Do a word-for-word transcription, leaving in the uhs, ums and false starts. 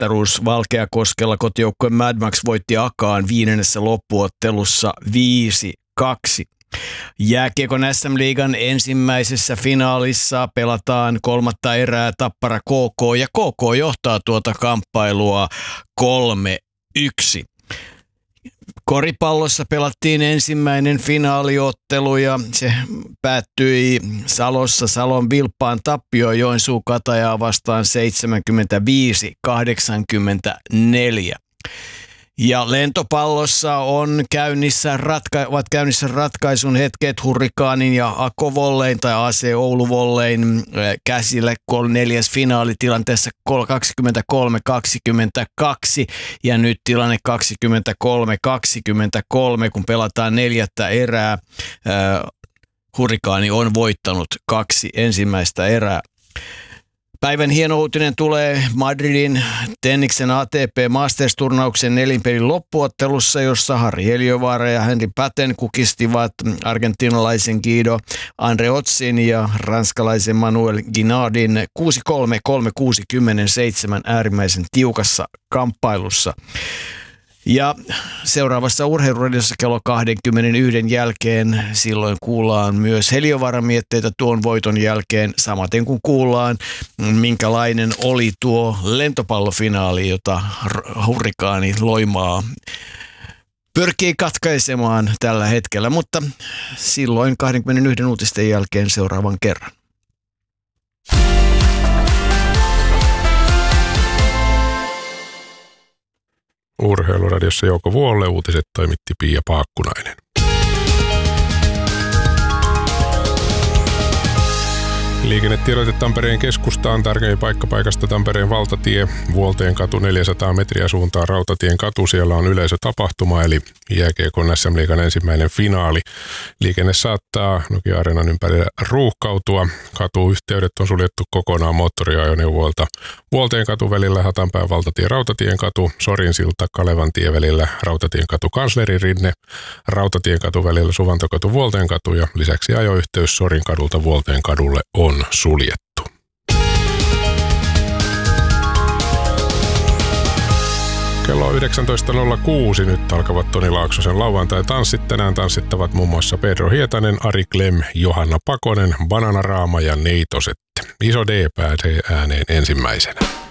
mestaruus Valkeakoskella. Kotijoukkue Mad Max voitti Akaan viidennessä loppuottelussa viisi kaksi. Jääkiekon S M-liigan ensimmäisessä finaalissa pelataan kolmatta erää Tappara K K ja K K johtaa tuota kamppailua kolme yksi. Koripallossa pelattiin ensimmäinen finaaliottelu ja se päättyi Salossa Salon Vilppaan tappioon Joensuu Katajaa vastaan seitsemänkymmentäviisi kahdeksankymmentäneljä. Ja lentopallossa on käynnissä ratka- ovat käynnissä ratkaisun hetket Hurrikaanin ja Ako Volleyn tai A C Oulu Volleyn käsillä neljäs finaalitilanteessa kaksikymmentäkolme kaksikymmentäkaksi ja nyt tilanne kaksikymmentäkolme kaksikymmentäkolme, kun pelataan neljättä erää. Hurrikaani on voittanut kaksi ensimmäistä erää. Päivän hieno uutinen tulee Madridin tenniksen A T P Masters-turnauksen nelinpelin loppuottelussa, jossa Harri Heliövaara ja Henri Paten kukistivat argentinalaisen Guido Andreotsin ja ranskalaisen Manuel Guinardin kuusi kolme kolme kuusi seitsemän äärimmäisen tiukassa kamppailussa. Ja seuraavassa urheiluradiossa kello kaksikymmentäyksi jälkeen silloin kuullaan myös Heliövaaran mietteitä tuon voiton jälkeen, samaten kuin kuullaan minkälainen oli tuo lentopallofinaali, jota Hurrikaani Loimaa pyrkii katkaisemaan tällä hetkellä, mutta silloin kaksikymmentäyksi uutisten jälkeen seuraavan kerran. Urheiluradiossa Jouko Vuolle, uutiset toimitti Pia Paakkunainen. Liikennetiedote Tampereen keskustaan, tärkein paikka paikasta Tampereen valtatie, Vuolteen katu neljäsataa metriä suuntaan Rautatien katu. Siellä on yleisötapahtuma eli jääkiekon S M-liigan ensimmäinen finaali. Liikenne saattaa Nokia-areenan ympärillä ruuhkautua. Katuyhteydet on suljettu kokonaan moottoriajoneuvoilta. Vuolteen katu välillä Hatanpään valtatie Rautatien katu, Sorinsilta Kalevantie välillä Rautatien katu Kanslerin rinne, Rautatien katu välillä Suvantokatu Vuolteen katu ja lisäksi ajoyhteys Sorin kadulta Vuolteen kadulle on suljettu. Kello yhdeksäntoista nolla kuusi nyt alkavat Toni Laaksosen lauantai-tanssit. Tänään tanssittavat muun muassa Pedro Hietanen, Ari Klem, Johanna Pakonen, Bananaraama ja Neitosette. Iso D pääsee ääneen ensimmäisenä.